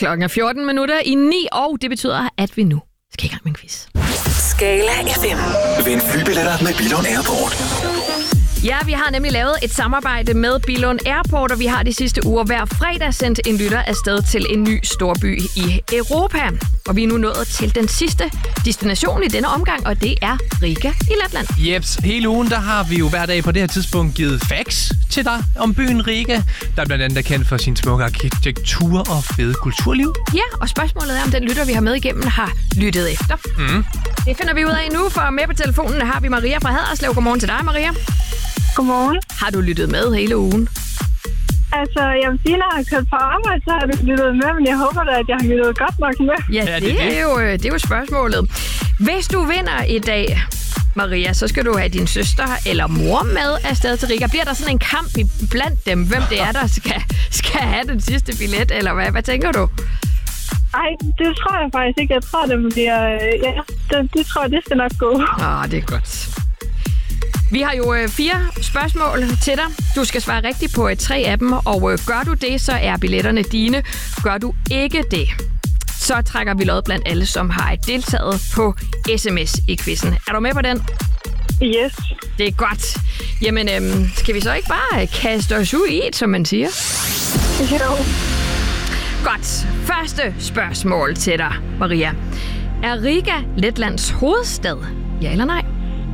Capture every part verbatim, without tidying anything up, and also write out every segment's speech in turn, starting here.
Klokken er fjorten minutter i ni, og det betyder, at vi nu skal i gang med en quiz. Skala F M. Vind flybilletter med Billund Airport. Ja, vi har nemlig lavet et samarbejde med Billund Airport, og vi har de sidste uger hver fredag sendt en lytter afsted til en ny storby i Europa. Og vi er nu nået til den sidste destination i denne omgang, og det er Riga i Letland. Jeps, hele ugen der har vi jo hver dag på det her tidspunkt givet facts til dig om byen Riga, der blandt andet er kendt for sin smukke arkitektur og fede kulturliv. Ja, og spørgsmålet er, om den lytter, vi har med igennem, har lyttet efter. Mm. Det finder vi ud af nu, for med på telefonen har vi Maria fra Haderslev. Godmorgen til dig, Maria. Godmorgen. Har du lyttet med hele ugen? Altså, jeg vil sige, når jeg har kørt på arbejde, så har du lyttet med, men jeg håber da, at jeg har lyttet godt nok med. Ja, Ja, det, det er det, er jo, det er jo spørgsmålet. Hvis du vinder i dag, Maria, så skal du have din søster eller mor med afsted til Riga. Bliver der sådan en kamp blandt dem, hvem det er, der skal, skal have den sidste billet, eller hvad? Hvad tænker du? Ej, det tror jeg faktisk ikke. Jeg tror, det bliver... Ja, det, det tror jeg, det skal nok gå. Åh, det er godt. Vi har jo øh, fire spørgsmål til dig. Du skal svare rigtigt på øh, tre af dem, og øh, gør du det, så er billetterne dine. Gør du ikke det, så trækker vi lod blandt alle, som har deltaget på sms i quizzen. Er du med på den? Yes. Det er godt. Jamen, øhm, skal vi så ikke bare kaste os ud i et, som man siger? Jo. Godt. Første spørgsmål til dig, Maria. Er Riga Letlands hovedstad? Ja eller nej?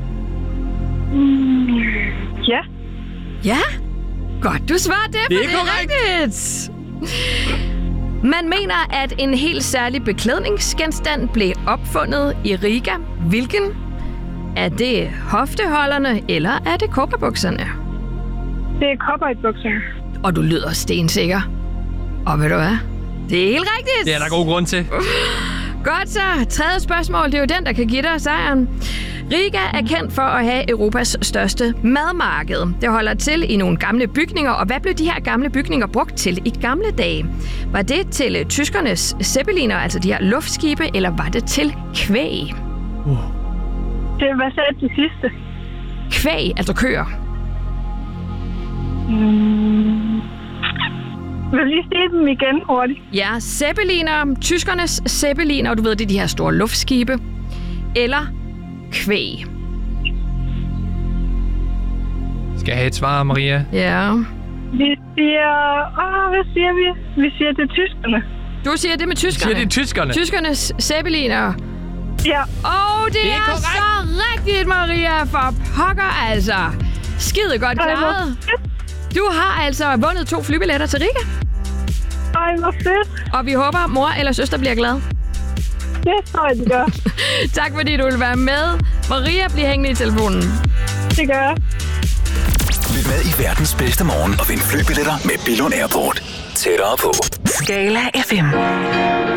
Mm, ja. Ja? Godt, du svarer det, Det er for det er korrekt. rigtigt. Man mener, at en helt særlig beklædningsgenstand blev opfundet i Riga. Hvilken? Er det hofteholderne, eller er det kobberbukserne? Det er cowboybukserne. Og du lyder stensikker. Og ved du hvad? Det er helt rigtigt. Det er der god grund til. Godt så. Tredje spørgsmål, det er jo den, der kan give dig sejren. Riga er kendt for at have Europas største madmarked. Det holder til i nogle gamle bygninger, og hvad blev de her gamle bygninger brugt til i gamle dage? Var det til tyskernes zeppeliner, altså de her luftskibe, eller var det til kvæg? Uh. Det var så det sidste. Kvæg, altså køer. Mm. Vil du lige se dem igen hurtigt? Ja, zeppeliner, tyskernes zeppeliner, og du ved, det er de her store luftskibe. Eller kvæg. Skal jeg have et svar, Maria? Ja. Vi siger... Åh, hvad siger vi? Vi siger, det er tyskerne. Du siger det med tyskerne. Siger det tyskerne? Tyskernes zeppeliner. Ja. Åh, det, Det er er, korrekt. så rigtigt, Maria. For pokker, altså. Skide godt Ej, hvor klaret. fedt. Du har altså vundet to flybilletter til Riga. Ej, hvor fedt. Og vi håber, mor eller søster bliver glad. Det tror jeg, det gør. Tak fordi du vil være med. Maria, bliver hængende i telefonen. Det gør jeg. Lyt med i verdens bedste morgen og vind flybilletter med Billund Airport. Tættere på. Skala F M.